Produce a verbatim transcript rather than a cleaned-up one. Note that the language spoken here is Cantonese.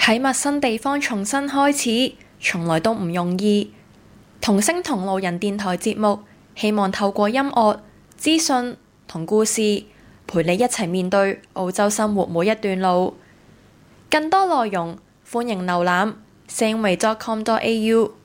喺陌生地方重新開始，從來都唔容易。同聲同路人電台節目，希望透過音樂、資訊同故事，陪你一齊面對澳洲生活每一段路。更多內容，歡迎瀏覽 sangway dot com dot a u。